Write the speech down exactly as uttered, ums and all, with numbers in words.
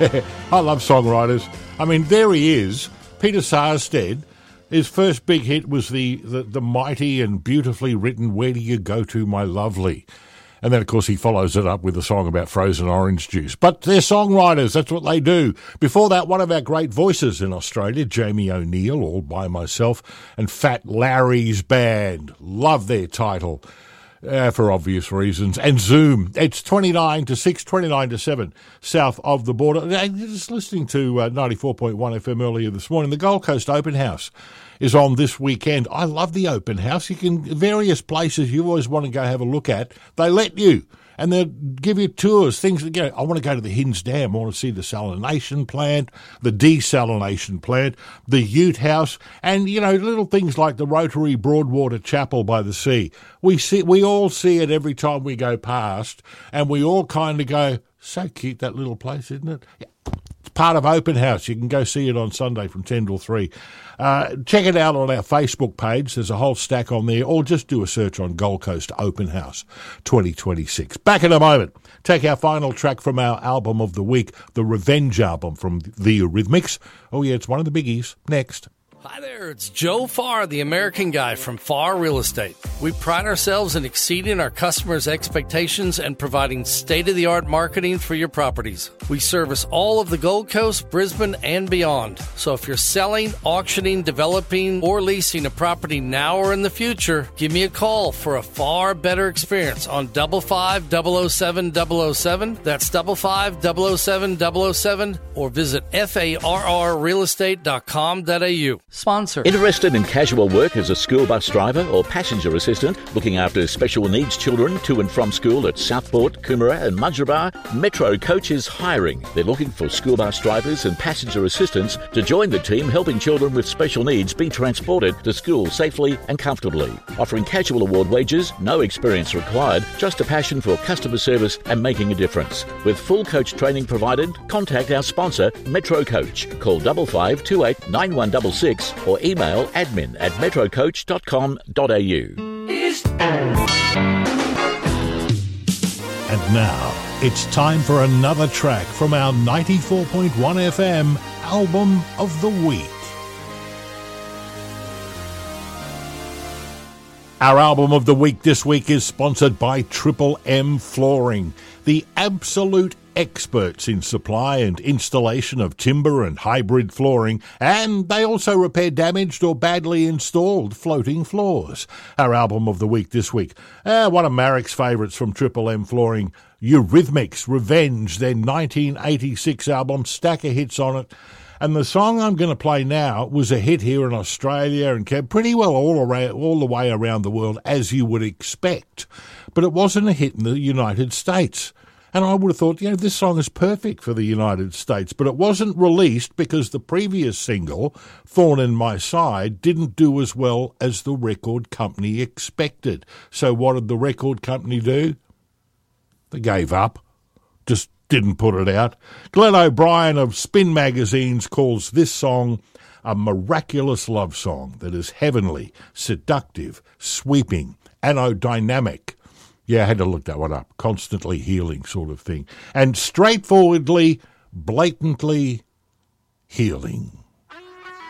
I love songwriters. I mean, there he is, Peter Sarsted. His first big hit was the, the, the mighty and beautifully written Where Do You Go To, My Lovely? And then, of course, he follows it up with a song about frozen orange juice. But they're songwriters. That's what they do. Before that, one of our great voices in Australia, Jamie O'Neill, All By Myself, and Fat Larry's Band. Love their title. Uh, for obvious reasons. And Zoom. It's twenty-nine to six, twenty-nine to seven, south of the border. And just listening to uh, ninety-four point one F M earlier this morning, the Gold Coast Open House is on this weekend. I love the Open House. You can, various places you always want to go have a look at, they let you. And they'll give you tours, things that go, I want to go to the Hinds Dam, I want to see the salination plant, the desalination plant, the Ute House, and, you know, little things like the Rotary Broadwater Chapel by the sea. We see, we all see it every time we go past, and we all kind of go, so cute, that little place, isn't it? Yeah. It's part of Open House. You can go see it on Sunday from ten till three. Uh, check it out on our Facebook page. There's a whole stack on there. Or just do a search on Gold Coast Open House twenty twenty-six. Back in a moment. Take our final track from our album of the week, the Revenge album from the Eurythmics. Oh, yeah, it's one of the biggies. Next. Hi there, it's Joe Farr, the American Guy from Farr Real Estate. We pride ourselves in exceeding our customers' expectations and providing state-of-the-art marketing for your properties. We service all of the Gold Coast, Brisbane, and beyond. So if you're selling, auctioning, developing, or leasing a property now or in the future, give me a call for a far better experience on five five double oh seven double oh seven. That's five five double oh seven double oh seven, or visit F A R R real estate dot com dot A U. Sponsor. Interested in casual work as a school bus driver or passenger assistant, looking after special needs children to and from school at Southport, Coomera and Mudgeeraba? Metro Coach is hiring. They're looking for school bus drivers and passenger assistants to join the team helping children with special needs be transported to school safely and comfortably. Offering casual award wages, no experience required, just a passion for customer service and making a difference. With full coach training provided, contact our sponsor, Metro Coach. Call five five two eight nine one six six or email admin at metro coach dot com dot a u. And now, it's time for another track from our ninety-four point one F M Album of the Week. Our Album of the Week this week is sponsored by Triple M Flooring, the absolute experts in supply and installation of timber and hybrid flooring, and they also repair damaged or badly installed floating floors. Our Album of the Week this week, uh, one of Marek's favourites from Triple M Flooring, Eurythmics, Revenge, their nineteen eighty-six album, stack of hits on it. And the song I'm going to play now was a hit here in Australia and kept pretty well all around, all the way around the world, as you would expect. But it wasn't a hit in the United States. And I would have thought, you know, this song is perfect for the United States. But it wasn't released because the previous single, Thorn in My Side, didn't do as well as the record company expected. So what did the record company do? They gave up. Just didn't put it out. Glenn O'Brien of Spin Magazines calls this song a miraculous love song that is heavenly, seductive, sweeping, anodynamic. Yeah, I had to look that one up. Constantly healing sort of thing. And straightforwardly, blatantly healing.